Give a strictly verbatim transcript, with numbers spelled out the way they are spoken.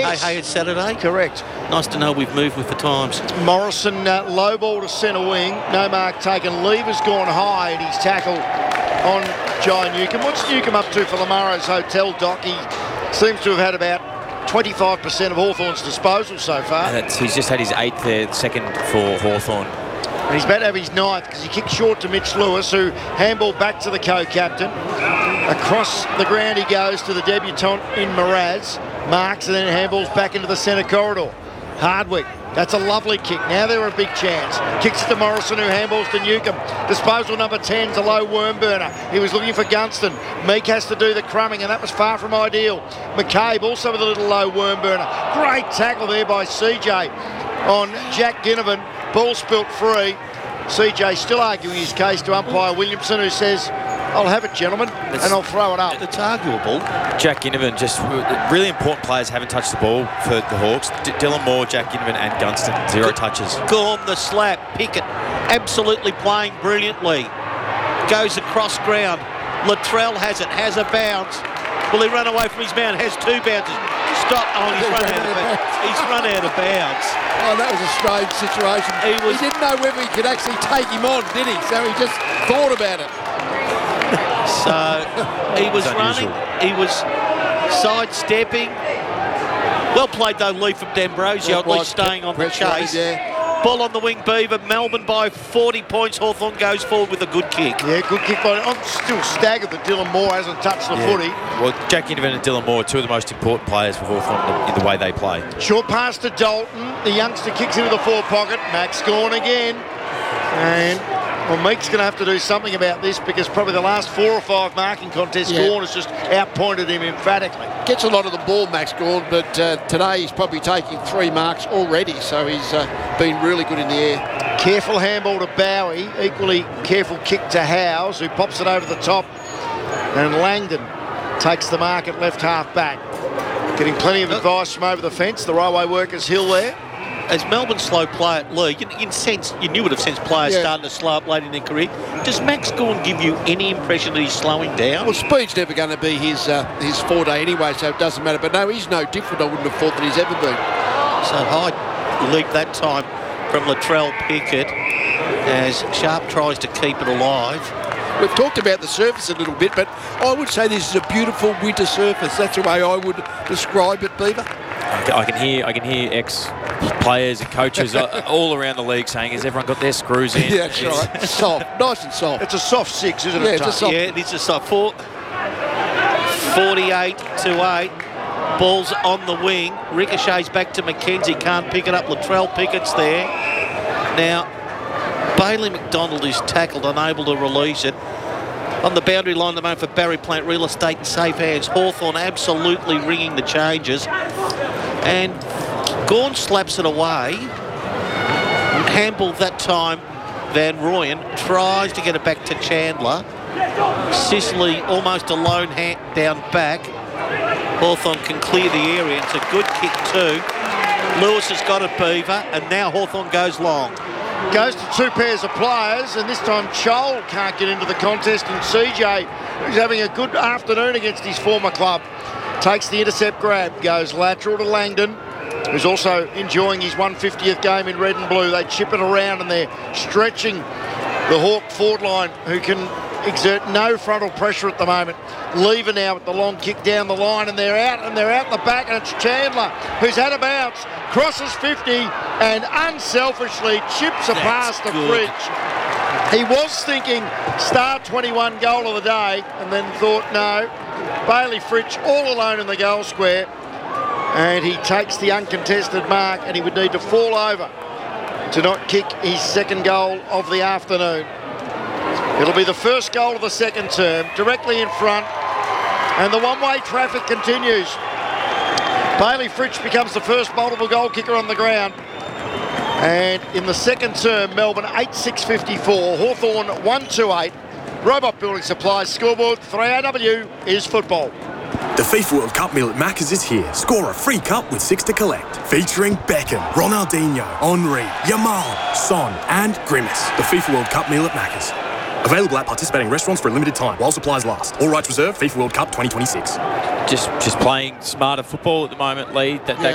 Yes. Hey, hey, it's Saturday. Correct. Nice to know we've moved with the times. Morrison, uh, low ball to centre wing. No mark taken. Lever's gone high and he's tackled on Jai Newcomb. What's Newcomb up to for Lamaro's Hotel, Doc? He seems to have had about twenty-five percent of Hawthorn's disposal so far. That's, he's just had his eighth there, second for Hawthorn. And he's about to have his ninth because he kicked short to Mitch Lewis, who handballed back to the co-captain. Across the ground he goes to the debutant in Mraz. Marks and then handballs back into the centre corridor. Hardwick, that's a lovely kick. Now they're a big chance. Kicks it to Morrison, who handballs to Newcomb. Disposal number ten's a low worm burner. He was looking for Gunston. Meek has to do the crumbing, and that was far from ideal. McCabe also with a little low worm burner. Great tackle there by C J on Jack Ginnivan. Ball spilt free. C J still arguing his case to umpire Williamson, who says, I'll have it, gentlemen, It's, and I'll throw it up. It's arguable. Jack Ginnivan, just really important players haven't touched the ball for the Hawks. D- Dylan Moore, Jack Ginnivan and Gunston, zero touches. Gorm, the slap. Pickett, absolutely playing brilliantly. Goes across ground. Latrell has it, has a bounce. Will he run away from his man? Has two bounces. Stop. Oh, he's run out of bounds. He's run out of bounds. Oh, that was a strange situation. He was- he didn't know whether he could actually take him on, did he? So he just thought about it. So he was It's running, unusual. he was sidestepping. Well played though, Lee from D'Ambrosio, at Well, least staying on the pressure on chase. him, yeah. Ball on the wing, Beaver. Melbourne by forty points. Hawthorn goes forward with a good kick. Yeah, good kick by. I'm still staggered that Dylan Moore hasn't touched the Yeah. footy. Well, Jack Ginnivan and Dylan Moore, two of the most important players for Hawthorn in the way they play. Short pass to Dalton. The youngster kicks into the forward pocket. Max Gawn again. And, well, Meek's going to have to do something about this because probably the last four or five marking contests, Yeah. Gawn has just outpointed him emphatically. Gets a lot of the ball, Max Gawn, but uh, today he's probably taking three marks already, so he's uh, been really good in the air. Careful handball to Bowie. Equally careful kick to Howes, who pops it over the top. And Langdon takes the mark at left half back. Getting plenty of advice from over the fence. The Railway Workers Hill there. As Melbourne slow play at Lee, you, you sense you knew would have sensed players Yeah. starting to slow up late in their career. Does Max Gawn give you any impression that he's slowing down? Well, speed's never going to be his uh, his forte anyway, so it doesn't matter. But no, he's no different, I wouldn't have thought, that he's ever been. So high leap that time from Latrell Pickett as Sharp tries to keep it alive. We've talked about the surface a little bit, but I would say this is a beautiful winter surface. That's the way I would describe it, Beaver. I can, I can hear, I can hear ex-players and coaches uh, all around the league saying, "Has everyone got their screws in?" Yeah, that's It's- right. Soft, nice and soft. It's a soft six, isn't Yeah, it, it's a Tony? soft- Yeah, it is a side. Four, forty-eight to eight. Ball's on the wing. Ricochets back to McKenzie. Can't pick it up. Latrell Pickett's there. Now, Bailey McDonald is tackled, unable to release it. On the boundary line at the moment for Barry Plant Real Estate in safe hands. Hawthorn absolutely ringing the changes. And Gawn slaps it away. Handball that time. Van Rooyen tries to get it back to Chandler. Sicily almost alone hand down back. Hawthorn can clear the area. It's a good kick too. Lewis has got it, Beaver, and now Hawthorn goes long. Goes to two pairs of players, and this time Chol can't get into the contest, and C J, who's having a good afternoon against his former club, takes the intercept grab, goes lateral to Langdon, who's also enjoying his one hundred fiftieth game in red and blue. They chip it around and they're stretching the Hawk forward line, who can exert no frontal pressure at the moment. Lever now with the long kick down the line, and they're out, and they're out the back, and it's Chandler who's had a bounce, crosses fifty, and unselfishly chips a pass to good. Fridge. He was thinking star twenty-one goal of the day, and then thought, no, Bailey Fritsch all alone in the goal square, and he takes the uncontested mark, and he would need to fall over to not kick his second goal of the afternoon. It'll be the first goal of the second term, directly in front, and the one-way traffic continues. Bailey Fritsch becomes the first multiple goal kicker on the ground. And in the second term, Melbourne eight six fifty-four, Hawthorn one two eight. Robot Building Supplies scoreboard, three A W is football. The FIFA World Cup meal at Macca's is here. Score a free cup with six to collect. Featuring Beckham, Ronaldinho, Henry, Yamal, Son and Grimace. The FIFA World Cup meal at Macca's. Available at participating restaurants for a limited time while supplies last. All rights reserved. FIFA World Cup twenty twenty-six. Just, just playing smarter football at the moment, Lee. That, Yeah. that